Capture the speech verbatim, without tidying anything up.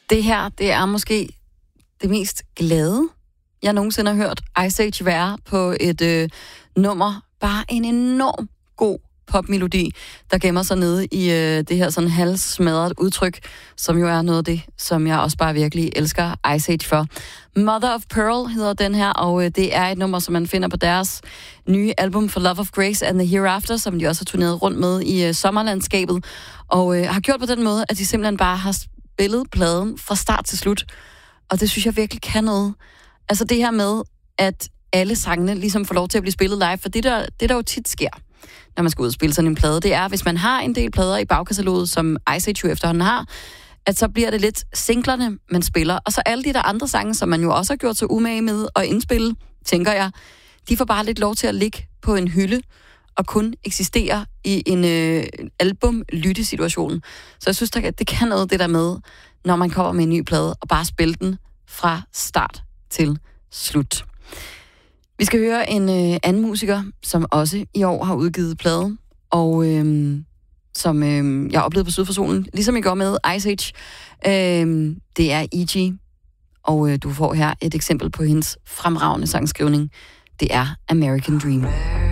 Det her, det er måske det mest glade, jeg nogensinde har hørt Ice Age være på et øh, nummer. Bare en enorm god popmelodi, der gemmer sig nede i øh, det her sådan halssmadret udtryk, som jo er noget af det, som jeg også bare virkelig elsker Ice Age for. Mother of Pearl hedder den her, og øh, det er et nummer, som man finder på deres nye album For Love of Grace and the Hereafter, som de også har turneret rundt med i øh, sommerlandskabet, og øh, har gjort på den måde, at de simpelthen bare har spillet pladen fra start til slut. Og det synes jeg virkelig kan noget. Altså det her med, at alle sangene ligesom får lov til at blive spillet live, for det der, det der jo tit sker, når man skal ud og spille sådan en plade, det er, hvis man har en del plader i bagkataloget, som Ice Age jo efterhånden har, at så bliver det lidt singlerne, man spiller. Og så alle de der andre sange, som man jo også har gjort sig umage med at indspille, tænker jeg, de får bare lidt lov til at ligge på en hylde og kun eksistere i en øh, album-lyttesituation. Så jeg synes, der, det kan noget det der med, når man kommer med en ny plade, og bare spille den fra start til slut. Vi skal høre en øh, anden musiker, som også i år har udgivet plade, og øh, som øh, jeg oplevede på Syd for Solen, ligesom I går med Ice Age. Øh, det er E G, og øh, du får her et eksempel på hendes fremragende sangskrivning. Det er American Dream.